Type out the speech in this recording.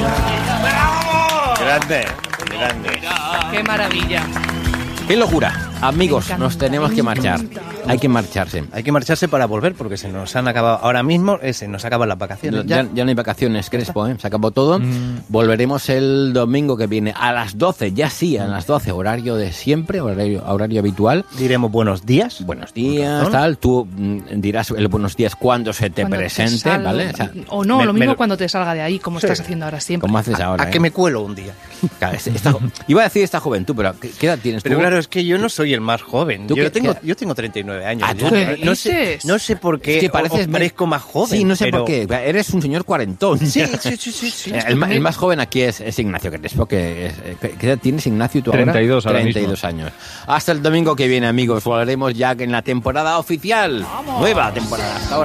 Grande, grande. ¡Qué maravilla! ¡Qué locura! Amigos, nos tenemos que marchar. Hay que marcharse. Hay que marcharse para volver, porque se nos han acabado ahora mismo, se nos acaban las vacaciones. Ya no hay vacaciones, Crespo, se acabó todo. Volveremos el domingo que viene a las 12, ya sí, a las 12, horario de siempre, horario habitual. Diremos buenos días. Buenos días, tal. Tú dirás el buenos días cuando se te presente, ¿vale? O no, lo mismo cuando te salga de ahí, como estás haciendo ahora siempre. Como haces ahora. ¿A qué me cuelo un día? Claro, iba a decir esta juventud, pero ¿qué edad tienes tú? Pero claro, es que yo no soy el más joven. Yo tengo 39 años. No sé por qué es que parezco más joven. Sí, no sé por qué. Eres un señor cuarentón. Sí. El más joven aquí es Ignacio Crespo. ¿Qué edad tienes, Ignacio, tú 32 ahora? ahora 32 mismo. años. Hasta el domingo que viene, amigos. Volveremos ya en la temporada oficial. ¡Vamos! Nueva temporada. Hasta ahora.